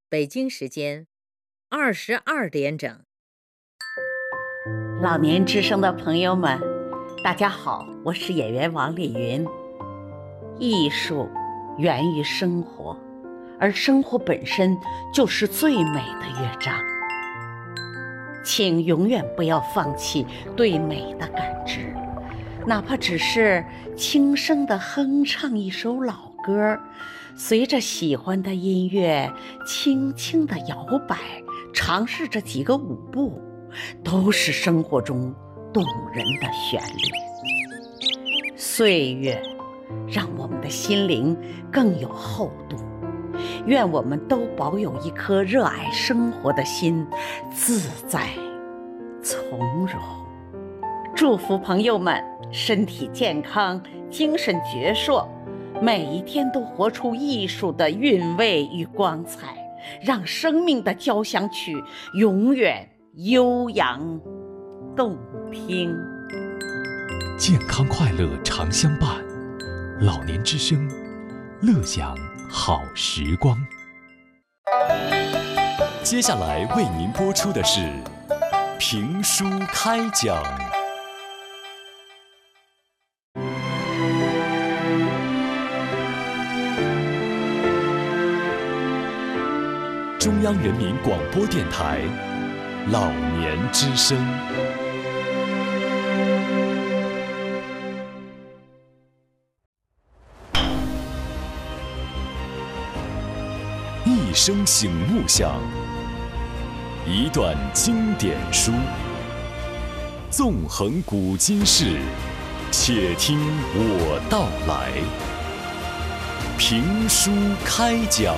北京时间22点整。 老年之声的朋友们，大家好，我是演员王丽云。艺术源于生活，而生活本身就是最美的乐章。请永远不要放弃对美的感知，哪怕只是轻声地哼唱一首老歌，随着喜欢的音乐轻轻地摇摆，尝试着几个舞步，都是生活中动人的旋律。岁月让我们的心灵更有厚度，愿我们都保有一颗热爱生活的心，自在从容。祝福朋友们身体健康，精神矍铄，每一天都活出艺术的韵味与光彩，让生命的交响曲永远悠扬动听。 健康快乐常相伴，老年之声，乐享好时光。接下来为您播出的是评书开讲。中央人民广播电台老年之声。一声醒目响，一段经典书，纵横古今事，且听我道来。评书开讲。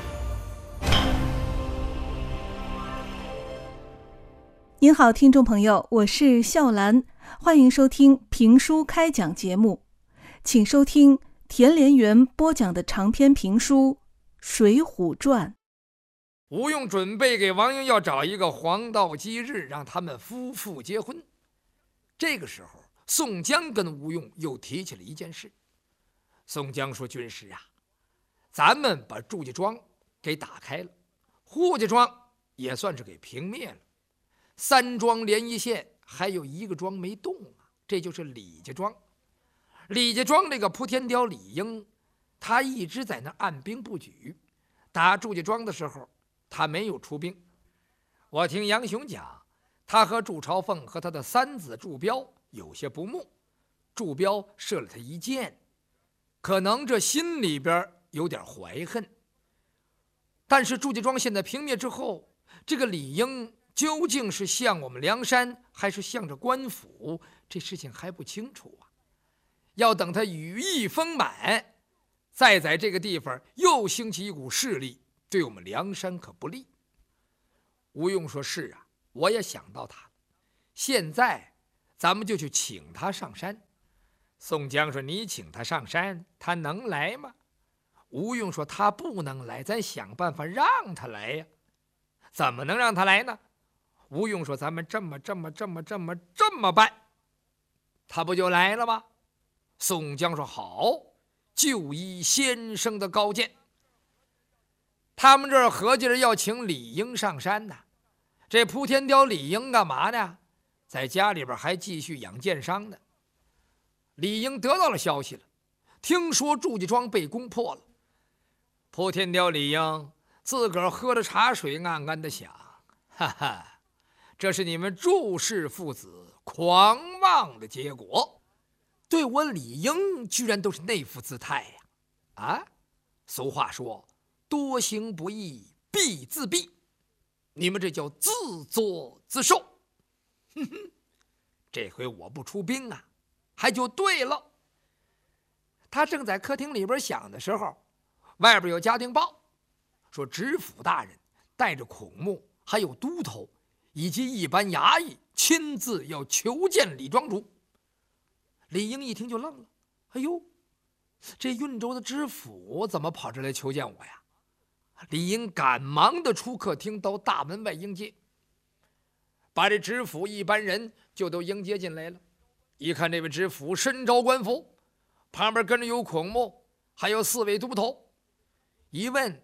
您好，听众朋友，我是笑兰，欢迎收听评书开讲节目，请收听田连元播讲的长篇评书《水浒传》。 吴用准备给王英要找一个黄道吉日，让他们夫妇结婚。这个时候，宋江跟吴用又提起了一件事。宋江说：“军师啊，咱们把祝家庄给打开了，扈家庄也算是给平灭了。三庄连一线，还有一个庄没动啊，这就是李家庄。李家庄这个扑天雕李应，他一直在那按兵不举。打祝家庄的时候，他没有出兵。我听杨雄讲，他和祝朝凤和他的三子祝彪有些不睦，祝彪射了他一箭，可能这心里边有点怀恨。但是祝家庄现在平灭之后，这个李应究竟是向我们梁山，还是向着官府，这事情还不清楚啊。要等他羽翼丰满，再在这个地方又兴起一股势力，对我们梁山可不利。吴用说：“是啊，我也想到他了。现在咱们就去请他上山。”宋江说：“你请他上山，他能来吗？”吴用说：“他不能来，咱想办法让他来呀。怎么能让他来呢？”吴用说：“咱们这么办，他不就来了吗？”宋江说：“好，就依先生的高见。”他们这儿合计着要请李应上山呢。这扑天雕李应干嘛呢？在家里边还继续养箭伤呢。李应得到了消息了，听说祝家庄被攻破了。扑天雕李应自个儿喝着茶水，暗暗地想：哈哈，这是你们祝氏父子狂妄的结果，对我李应居然都是那副姿态呀！啊，俗话说，多行不义必自毙，你们这叫自作自受。哼哼，这回我不出兵啊，还就对了。他正在客厅里边想的时候，外边有家丁报，说知府大人带着孔目还有都头以及一般衙役亲自要求见李庄主。李应一听就愣了，哎呦，这运州的知府怎么跑这来求见我呀？李应赶忙的出客厅到大门外迎接，把这知府一般人就都迎接进来了。一看这位知府身着官服，旁边跟着有孔目，还有4位都头。一问，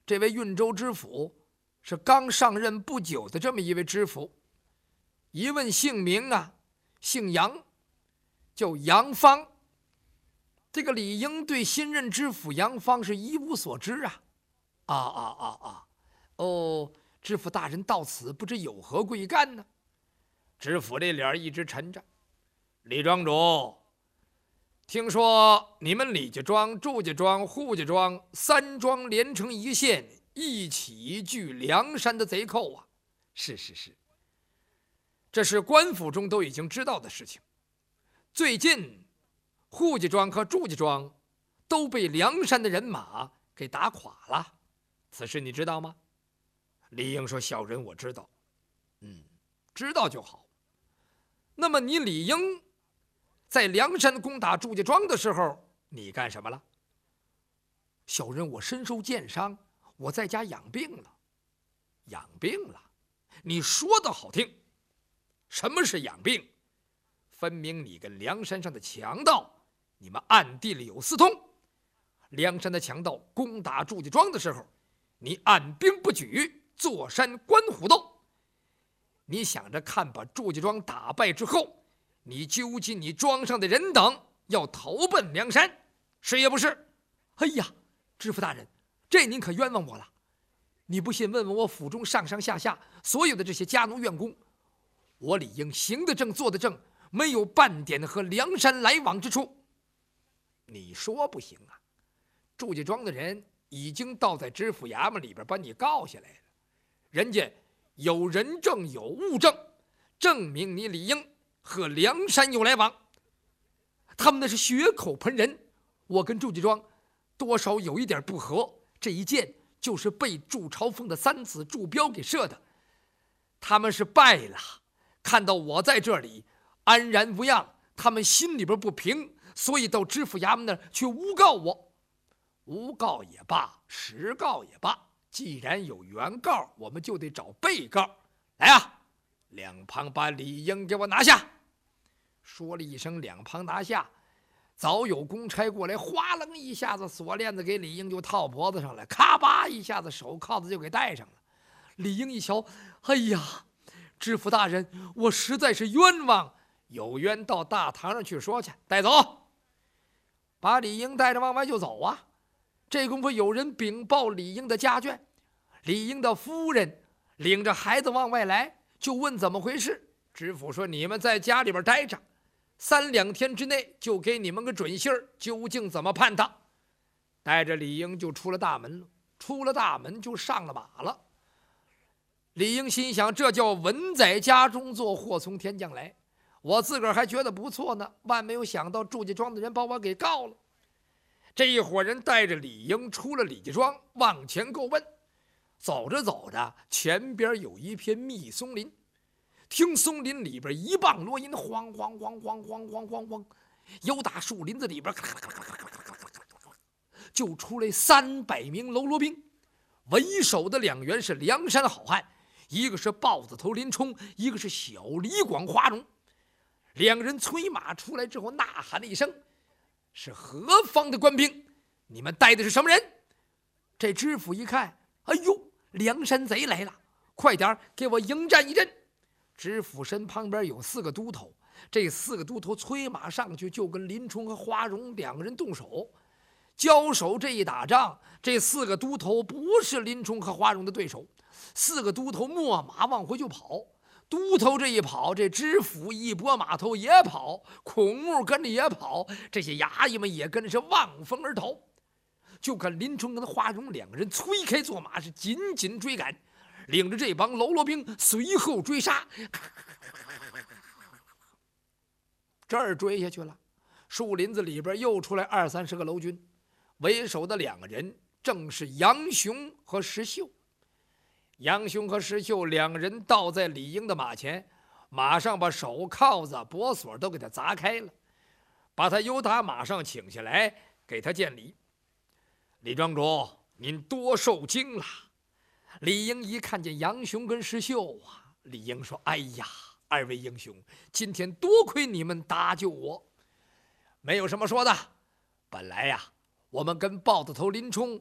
这位运州知府是刚上任不久的这么一位知府，一问姓名啊，姓杨，叫杨芳。这个李应对新任知府杨芳是一无所知啊！哦，知府大人到此不知有何贵干呢？知府这脸一直沉着。李庄主，听说你们李家庄、祝家庄、扈家庄三庄连成一线，一起拒梁山的贼寇啊！是，这是官府中都已经知道的事情。最近扈家庄和祝家庄都被梁山的人马给打垮了，此事你知道吗？李应说：小人我知道。知道就好。那么你李应在梁山攻打祝家庄的时候，你干什么了？小人我身受箭伤，我在家养病了。养病了？你说的好听，什么是养病？分明你跟梁山上的强盗，你们暗地里有私通。梁山的强盗攻打祝家庄的时候，你按兵不举，坐山观虎斗。你想着看把祝家庄打败之后，你纠集你庄上的人等要投奔梁山，是也不是？哎呀，知府大人，这您可冤枉我了。你不信问问我府中上上下下所有的这些家奴员工，我李应行得正坐得正，没有半点和梁山来往之处。你说不行啊？祝家庄的人已经到在知府衙门里边把你告下来了，人家有人证有物证，证明你李应和梁山有来往。他们那是血口喷人，我跟祝家庄多少有一点不和，这一箭就是被祝朝凤的三子祝彪给射的。他们是败了，看到我在这里安然无恙，他们心里边不平，所以到知府衙门那儿去诬告我。诬告也罢，实告也罢，既然有原告，我们就得找被告。来啊，两旁把李应给我拿下。说了一声两旁拿下，早有公差过来，哗楞一下子锁链子给李应就套脖子上了，咔吧一下子手铐子就给戴上了。李应一瞧，哎呀，知府大人，我实在是冤枉，有冤到大堂上去说去，带走。把李应带着往外就走啊。这功夫有人禀报李应的家眷，李应的夫人领着孩子往外来，就问怎么回事。知府说：你们在家里边待着，3、2天之内就给你们个准信儿，究竟怎么判他。带着李应就出了大门了，出了大门就上了马了。李应心想，这叫稳在家中坐，祸从天降来。我自个儿还觉得不错呢，万没有想到祝家庄的人把我给告了。这一伙人带着李应出了李家庄，往前够问。走着走着，前边有一片密松林，听松林里边一棒锣音，晃晃晃晃晃晃晃晃，又打树林子里边就出来300名喽啰兵，为首的2员是梁山好汉，一个是豹子头林冲，一个是小李广花荣。2人催马出来之后，呐喊了一声：是何方的官兵？你们带的是什么人？这知府一看，哎呦，梁山贼来了，快点给我迎战一阵。知府身旁边有4个都头，这4个都头催马上去，就跟林冲和花荣2个人动手。交手这一打仗，这4个都头不是林冲和花荣的对手，4个都头摸马往回就跑。都头这一跑，这知府一拨马头也跑，孔目跟着也跑，这些衙役们也跟着是望风而逃。就看林冲跟花荣2个人催开坐马，是紧紧追赶，领着这帮喽啰兵随后追杀。这儿追下去了，树林子里边又出来20、30个楼军，为首的2个人正是杨雄和石秀。杨雄和石秀2人倒在李应的马前，马上把手铐子脖锁都给他砸开了，把他由打马上请下来，给他见礼。李庄主，您多受惊了。李应一看见杨雄跟石秀啊，李应说：哎呀，2位英雄，今天多亏你们搭救我，没有什么说的。本来呀，我们跟豹子头林冲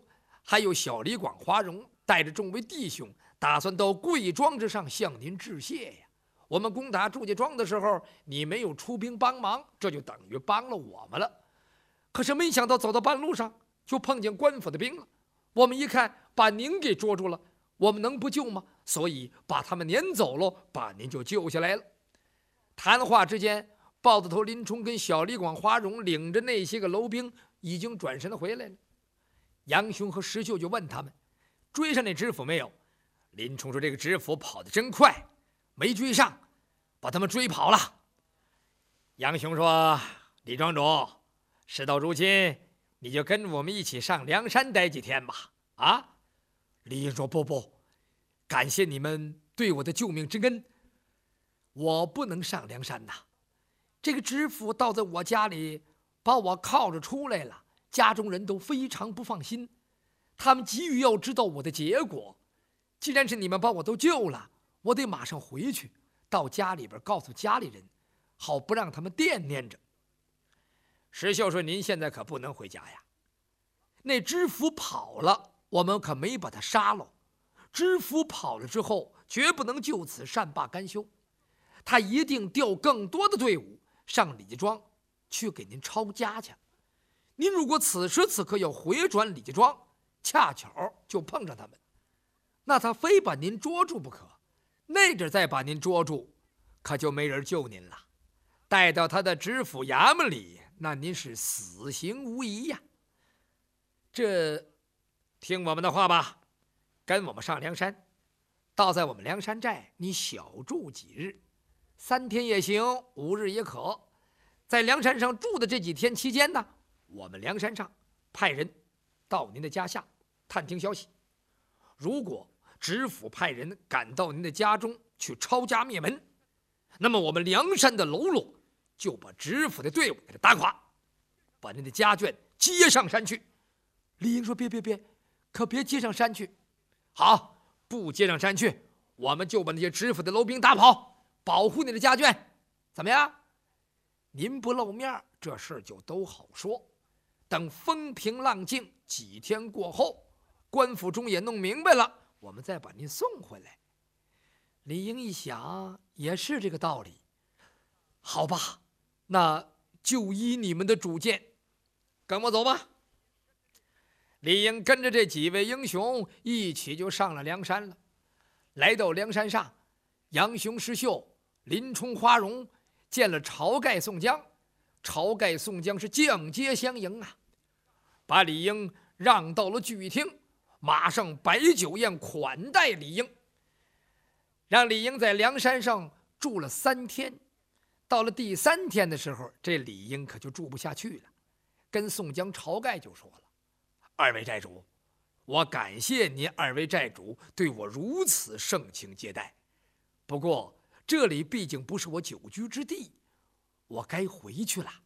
还有小李广、花荣带着众位弟兄，打算到贵庄之上向您致谢呀。我们攻打祝家庄的时候，你没有出兵帮忙，这就等于帮了我们了。可是没想到走到半路上，就碰见官府的兵了。我们一看，把您给捉住了，我们能不救吗？所以把他们撵走了，把您就救下来了。谈话之间，豹子头林冲跟小李广、花荣领着那些个楼兵已经转身回来了。杨雄和石秀就问他们追上那知府没有。林冲说这个知府跑得真快，没追上，把他们追跑了。杨雄说李庄主，事到如今，你就跟我们一起上梁山待几天吧。啊！李应说不，感谢你们对我的救命之恩，我不能上梁山呐。这个知府倒在我家里把我铐着出来了，家中人都非常不放心，他们急于要知道我的结果。既然是你们把我都救了，我得马上回去到家里边告诉家里人，好不让他们惦念着。石秀说您现在可不能回家呀，那知府跑了，我们可没把他杀了。知府跑了之后，绝不能就此善罢甘休，他一定调更多的队伍上李家庄去给您抄家去。您如果此时此刻要回转李家庄，恰巧就碰上他们，那他非把您捉住不可。那阵再把您捉住，可就没人救您了。带到他的知府衙门里，那您是死刑无疑呀。这，听我们的话吧，跟我们上梁山，到在我们梁山寨，你小住几日，3天也行，5日也可。在梁山上住的这几天期间呢，我们梁山上派人到您的家下探听消息。如果知府派人赶到您的家中去抄家灭门，那么我们梁山的喽啰就把知府的队伍给他打垮，把您的家眷接上山去。李应说别，可别接上山去。好，不接上山去，我们就把那些知府的楼兵打跑，保护你的家眷，怎么样？您不露面，这事就都好说。等风平浪静，几天过后，官府中也弄明白了，我们再把您送回来。李应一想，也是这个道理。好吧，那就依你们的主见，跟我走吧。李应跟着这几位英雄一起就上了梁山了。来到梁山上，杨雄、石秀、林冲、花荣见了晁盖、宋江。晁盖、宋江是降阶相迎啊，把李应让到了聚义厅，马上摆酒宴款待李应，让李应在梁山上住了3天。到了第3天的时候，这李应可就住不下去了，跟宋江、晁盖就说了：“二位寨主，我感谢您2位寨主对我如此盛情接待，不过这里毕竟不是我久居之地，我该回去了。